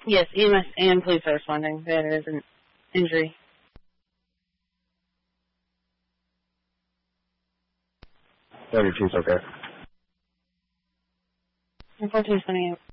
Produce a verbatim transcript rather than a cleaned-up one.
Yes, E M S and police are responding. There is an injury. thirty-two's okay. fourteen's twenty-eight.